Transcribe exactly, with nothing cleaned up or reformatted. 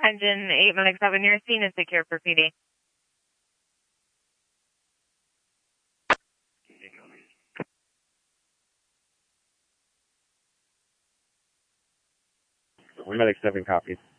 Engine eight Medic seven, your scene is secure for P D. Medic seven copies.